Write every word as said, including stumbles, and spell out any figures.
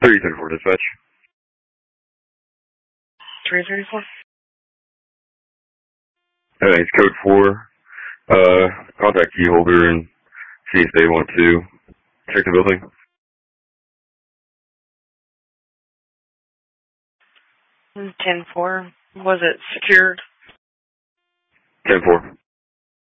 three thirty-four dispatch. three thirty-four? Uh, it's code four. Uh, contact key holder and see if they want to check the building. ten four. Was it secured? ten four.